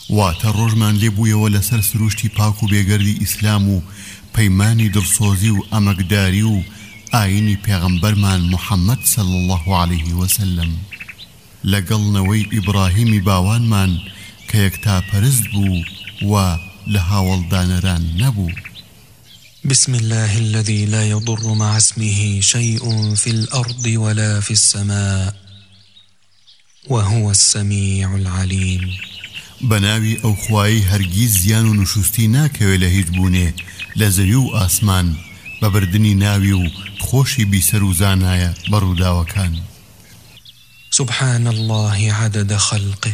واتە ڕۆژمان لێبوویەوە لەسەر سروشتی پاک و بێگەردی ئیسلام و پەیمانی دڵسۆزی و ئەمەکداری و ئاینی پێغەمبەرمان محەممەد صلی الله عليه وسلم لەگەڵ نەوەی ئیبراهیمی باوانمان کە یەکتاپەرست بوو و لە هاوڵدانەران نەبوو. بسم الله الذي لا يضر مع اسمه شيء في الأرض ولا في السماء وهو السميع العليم. بەناوی ئەو خوایی هەرگیز زیان و نوشستی ناکەوێت لە هیچ بوونێ لە زەوی و ئاسمان بە بردننی ناوی و خۆشی بیسەر و زانایە بەڕووداوەکان. سبحان الله عدد خلقه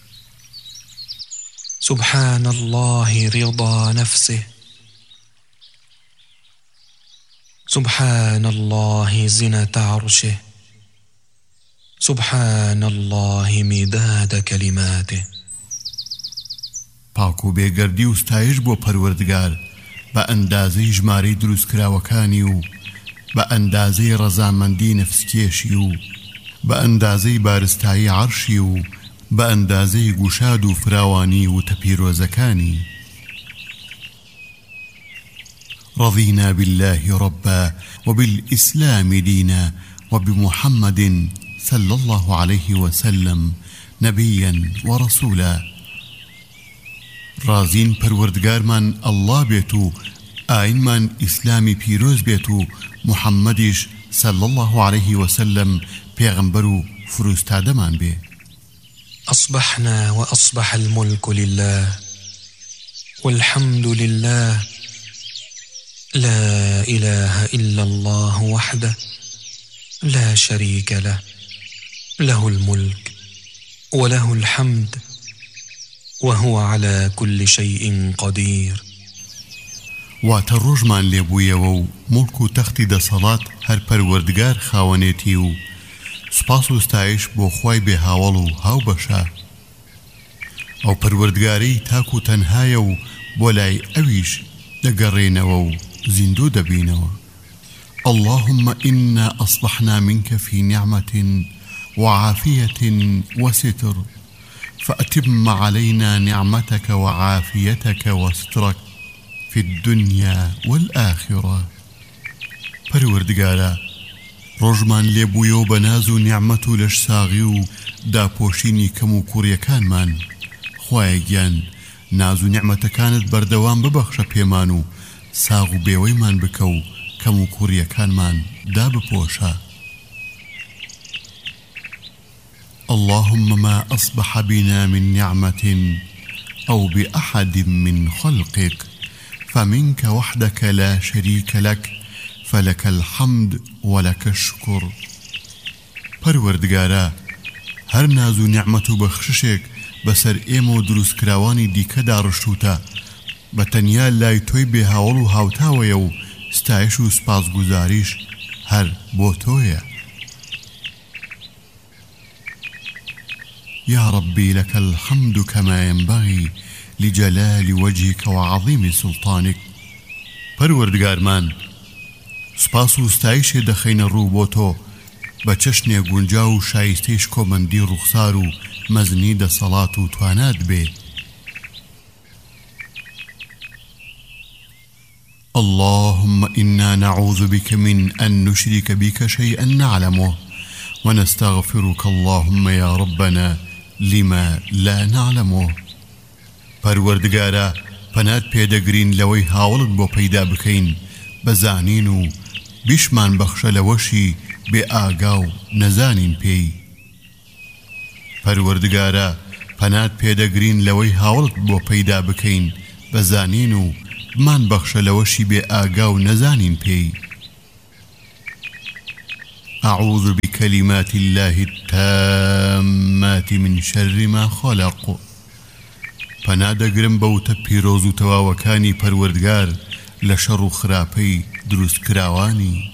سبحان الله رضا نفسه سبحان الله زنة عرشه سبحان الله مداد كلماته. پاک و بێگەردی و ستایش بۆ پەروەردگار بە ئەندازەی ژمارەی دروستکراوەکانی و بە ئەندازەی ڕەزامەندی نەفسکێشی و بە ئەندازەی بارستایی عەرشی و بە ئەندازەی گوشاد و فراوانی و تەپیرۆزەکانی. رضينا بالله ربا وبالإسلام دينا وبمحمد صلى الله عليه وسلم نبيا ورسولا. رازين پروردگارمان الله بيتو آئینمان اسلامی پیروز بيتو محمدش صلى الله عليه وسلم پیغمبرو فرستادمان بي. أصبحنا وأصبح الملك لله والحمد لله لا إله إلا الله وحده لا شريك له له الملك وله الحمد وهو على كل شيء قدير. واتروجمان لێبوویەوە و ملک و تەختی دەسەڵات هەر پەروەردگار خاوەنێتی و سپاس و ستایش بۆ خوای بێ هاوڵ و هاو بەشە. ئەو پەروەردگارەی تاک و تەنهایە و بۆ لای ئەویش دەگەڕێنەوە و زیندوو دەبینەوە. اللهم إنا أصبحنا منك في نعمة وعافية وستر فأتم علينا نعمتك وعافيتك وسترك في الدنيا والآخرة. پەروەردگارە ڕۆژمان لێبوویە و بە ناز و نیعمەت و لەشساغی و داپۆشینی کەم و کوڕیەکانمان. خوایە گیان ناز و نیعمەتەکانت بەردەوام ببەخشە پێمان و ساغ و بێوەیمان بکە و کەم و کوڕیەکانمان دابپۆشە. اللهم ما أصبح بنا من نعمة أو بأحد من خلقك فمنك وحدك لا شريك لك فلك الحمد ولك الشكر. پەروەردگارە هەر ناز و نیعمەت و بەخششێک بەسەر ئێمە و دروستکراوانی دیکەدا ڕشتوتە بە تەنیا لای تۆی بێ هاوڵ و هاوتاوەیە و ستایش و سپاسگوزاریش هەر بۆ تۆیە. يا ربي لك الحمد كما ينبغي لجلال وجهك وعظيم سلطانك. پەروەردگارمان سپاس و ستایشێ دەخەینە ڕوو بۆ تۆ بە چەشنێ گونجا و شایستەیش کۆمەندی ڕوخسار و مەزنی دەسەڵات و توانات بێ. اللهم إنا نعوذ بك من أن نشرك بك شيئا نعلمه ونستغفرك اللهم يا ربنا لما لا نعلمه. پەروەردگارە پەنات پێدەگرین لەوەی هاوڵت بۆ پەیدا بکەین بەزانین و بیشمان بەخشە لەوەشی بێ ئاگا و نەزانین پێی. پەروەردگارە پەنات پێدەگرین لەوەی هاوڵت بۆ پەیدا بکەین بەزانین و بمان بەخشە لەوەشی بێ ئاگا و نەزانین پێی. أعوذ بكلمات الله التامات من شر ما خلق. پەنادەگرم بەوتە پیرۆز و تەواوەکانی پەروەردگار لە شەڕ و خراپەی دروستکراوانی.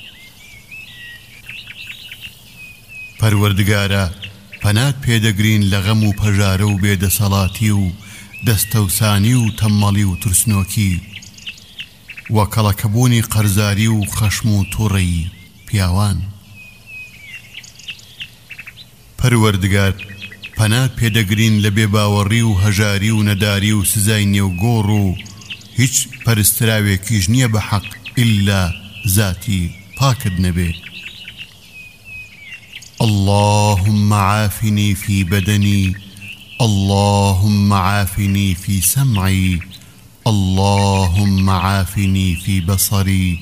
پەروەردگارە پەنات پێدەگرین لە غەم و پەژارە و بێدەسەڵاتی و دەستەوسانی و تەممەڵی و ترسنۆکی و کەڵەکەبوونی قەرزاری و خەشم و تووڕەی پیاوان. پەروەردگار پەنات پێدەگرین لە بێباوەڕی و هەژاری و نەداری و سزای نێوگۆڕ و هیچ پەرستراوێکیش نییە بە حەق ئیلا ذاتی پاکت نەبێ. اللهم عافني في بدني، اللهم عافني في سمعي، اللهم عافني في بصري،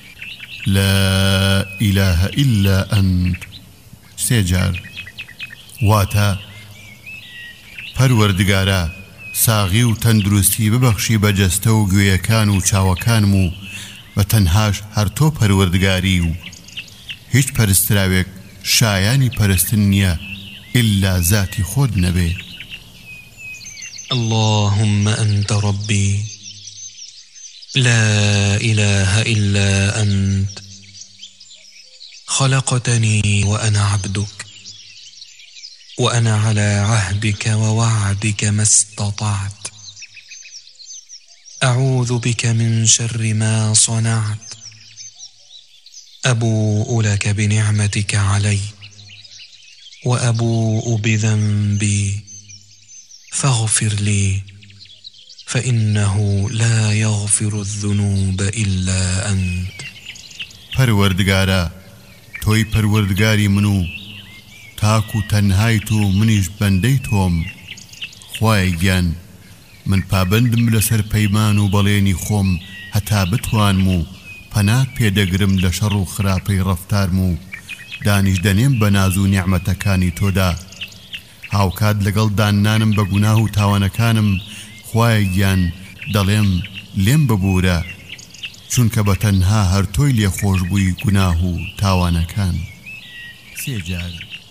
لا إله إلا أنت. سێجار واتە پەروەردگارە ساغی و تەندروستی ببەخشی بەجەستە و گوێیەکان و چاوەکانم و بە تەنهاش هەر تۆ پەروەردگاری و هیچ پەرستراوێک شایانی پەرستن نییە ئیلا ذاتی خۆت نەبێ. اللهم أنت ربي لا إله إلا أنت، خلقتني وأنا عبدك، وأنا على عهدك ووعدك ما استطعت، أعوذ بك من شر ما صنعت، أبوء لك بنعمتك علي وأبوء بذنبي فاغفر لي، فإنه لا يغفر الذنوب إلا أنت. پەروەردگارە تۆی پەروەردگاری من و تاک و تەنهای تۆ منیش بەندەی تۆم. خوایە گیان من پابەندم لەسەر پەیمان و بەڵێنی خۆم هەتا بتوانم و پەنات پێدەگرم لە شەڕ و خراپەی ڕەفتارم و دانیش دەنێم بە ناز و نیعمەتەکانی تۆدا. هاوکات لەگەڵ دانانم بە گوناه و تاوانەکانم خوایە گیان دەڵێم لێم ببوورە، چونکە بە تەنها هەر تۆی لێ خۆش بووی گوناه و تاوانەکان. سێجار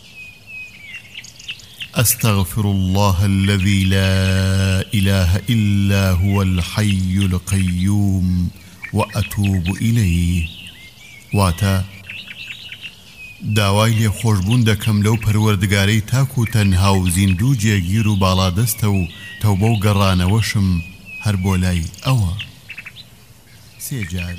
أستغفر الله الذي لا إله إلا هو الحي القيوم وأتوب إليه. واتا داوای لێ خۆشبوون دەکەم لەو پەروەردگارەی تاک و تەنها و زیندوو جێگیر و باڵادەستە و تەوبە و گەڕانەوەشم هەر بۆ لای ئەوە. سێجار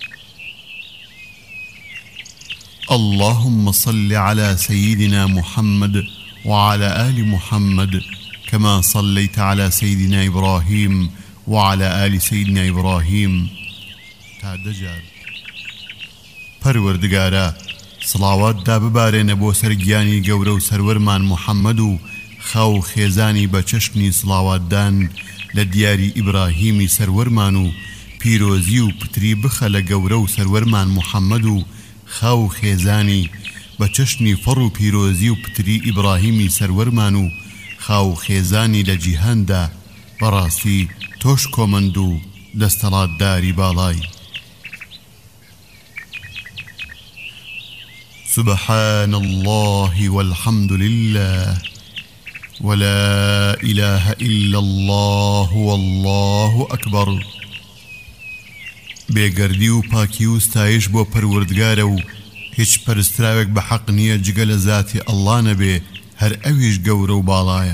اللهم صل على سيدنا محمد وعلى آل محمد كما صليت على سيدنا إبراهيم وعلى آل سيدنا إبراهيم. تعدجار پەروەردگارە سڵاوات دا ببارێنە بۆ سەرگیانی گەورە و سەروەرمان محەممەد و خاو خێزانی بە چەشنی سڵاواتدان لە دیاری ئیبراهیمی سەروەرمان و پیرۆزی و پتری بخە لە گەورە و سەروەرمان محەممەد و خاو خێزانی بە چەشنی فەڕ و پیرۆزی و پتری ئیبراهیمی سەروەرمان و خاو خێزانی لە جیهاندا. بەڕاستی تۆش کۆمەند و دەستەڵاتداری باڵای. سبحان الله والحمد لله ولا إله إلا الله والله أكبر. بێگەردی و پاکی و ستایش بۆ پەروەردگارە و هیچ پەرستراوێک بە حەق نییە جگە لە ذاتی ئەڵڵا نەبێ، هەر ئەویش گەورە و باڵایە.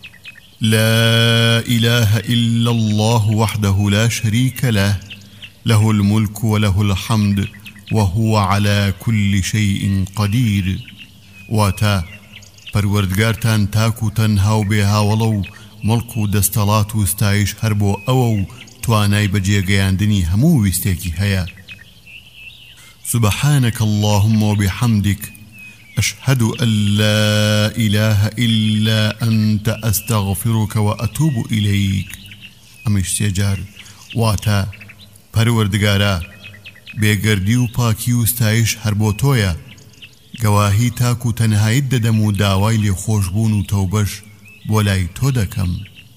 لا إله إلا الله وحده لا شريك له، له الملك وله الحمد وهو على كل شيء قدير. واتا پەروەردگارتان تاک و تەنها و بێهاوڵە و مڵک و دەستەڵات و ستایش هەر بۆ ئەوە و توانای بەجێگەیاندنی هەموو ویستێکی هەیە. سبحانك اللهم وبحمدك أشهد أن لا إله إلا أنت أستغفرك وأتوب إليك. ئەمەش سێجار واتا پەروەردگارە بێگەردی و پاکی و ستایش هەر بۆ تۆیە، گەواهی تاک و تەنهایت دەدەم و داوای لێ خۆشبوون و تەوبەش بۆ لای تۆ دەکەم.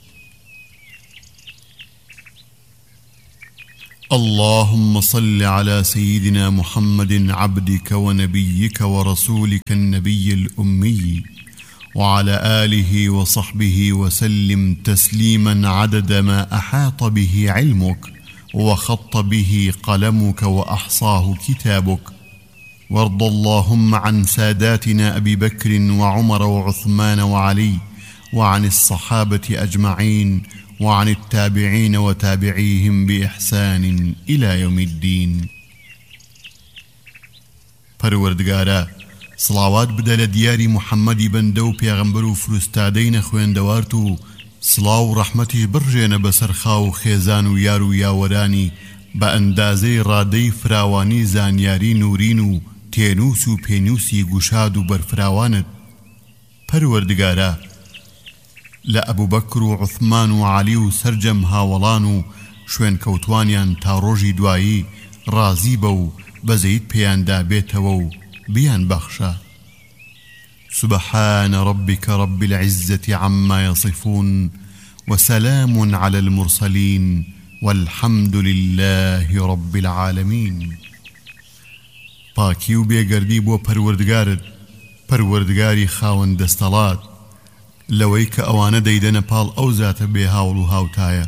اللهم صل على سيدنا محمد عبدك ونبيك ورسولك النبي الأمي وعلى آله وصحبه وسلم تسليما عدد ما أحاط به علمك وخط به قلمك وأحصاه كتابك. وارض اللهم عن ساداتنا أبي بكر وعمر وعثمان وعلي وعن الصحابة أجمعين وعن التابعين وتابعيهم بإحسان إلى يوم الدين. پەروەردگارە سڵاوات بدە لە دیاری محەممەدی بەندە و پێغەمبەر و فروستادەی نەخوێندەوارت و سڵاو و ڕەحمەتیش بڕژێنە بەسەر خاو و خێزان و یار و یاوەرانی بە ئەندازەی ڕادەی فراوانی زانیاری نورین و تێنووس و پێنووسی گوشاد و بەرفراوانت. پەروەردگارە لە ئەبوبەکر و عوثمان و عەلی و سەرجەم هاوڵان و شوێن کەوتوانیان تا ڕۆژی دوایی ڕازی بە و بەزەیت پێیاندا بێتەوە و بیان بەخشە. سبحان ربك رب العزة عما يصفون وسلام على المرسلين والحمد لله رب العالمين. پاکی و بێگەردی بۆ پەروەردگارت، پەروەردگاری خاوەن دەستەڵات، لەوەی کە ئەوانە دەیدەنە پاڵ ئەو زاتە بێ هاوڵ و هاوتایە.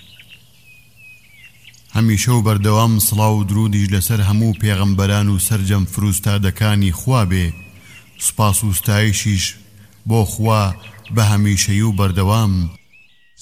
هەمیشە و بەردەوام سڵاو و درودیش لەسەر هەموو پێغەمبەران و سەرجەم فروستادەکانی خوا بێ. سوپاس و ستایشیش بۆ خوا بە هەمیشەیی و بەردەوام.